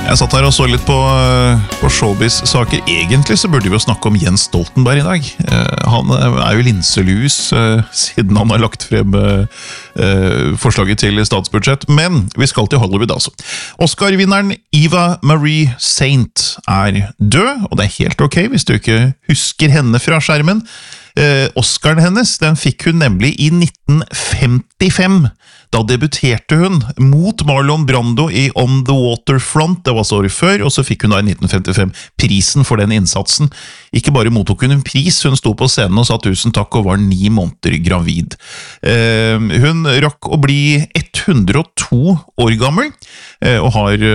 Jeg satt her og så litt på showbiz-saker. Egentlig så burde vi jo snakke om Jens Stoltenberg i dag. Han jo linselus siden han har lagt frem forslaget til statsbudsjett. Men vi skal til Hollywood altså. Oscar-vinneren Eva Marie Saint død, og det helt ok hvis du ikke husker henne fra skjermen. Oscaren hennes, den fikk hun nemlig i 1955. Da debuterte hun mot Marlon Brando i On the Waterfront, det var så året før, og så fikk hun da i 1955 prisen for den innsatsen. Ikke bare mottok hun en pris, hun sto på scenen og sa tusen takk og var 9 måneder gravid. Hun rakk å bli 102 år gammel, og har